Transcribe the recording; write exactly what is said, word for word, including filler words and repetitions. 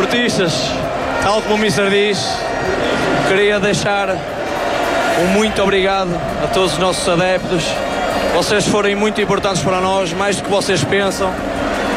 Desportistas, tal como o mister diz, queria deixar um muito obrigado a todos os nossos adeptos. Vocês foram muito importantes para nós, mais do que vocês pensam.